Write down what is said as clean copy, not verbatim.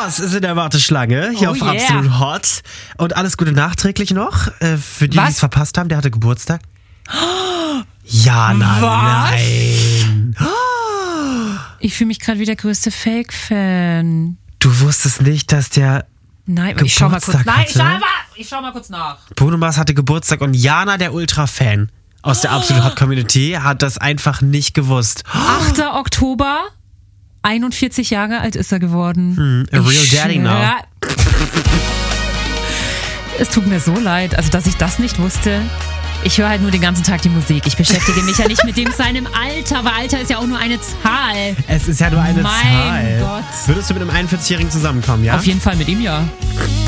Mars ist in der Warteschlange hier auf Absolut Hot. Und alles Gute nachträglich noch für die, die es verpasst haben. Der hatte Geburtstag. Jana, nein. Ich fühle mich gerade wie der größte Fake-Fan. Du wusstest nicht, dass der Nein, Geburtstag ich schau mal kurz. hatte? Ich schau mal kurz nach. Bruno Mars hatte Geburtstag und Jana, der Ultra-Fan aus der Absolut Hot Community, hat das einfach nicht gewusst. 8. Oktober, 41 Jahre alt ist er geworden. A real daddy now. Es tut mir so leid, also dass ich das nicht wusste. Ich höre halt nur den ganzen Tag die Musik. Ich beschäftige mich ja nicht mit dem seinem Alter, weil Alter ist ja auch nur eine Zahl. Es ist ja nur eine Zahl. Mein Gott. Würdest du mit einem 41-Jährigen zusammenkommen, ja? Auf jeden Fall mit ihm, ja.